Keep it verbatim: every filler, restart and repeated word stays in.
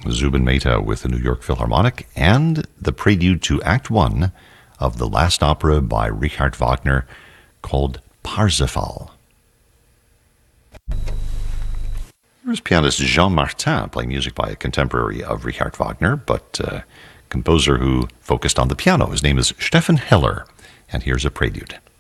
Zubin Mehta with the New York Philharmonic, and the prelude to Act One of the last opera by Richard Wagner called Parsifal. Here's pianist Jean Martin playing music by a contemporary of Richard Wagner, but a composer who focused on the piano. His name is Stefan Heller, and here's a prelude.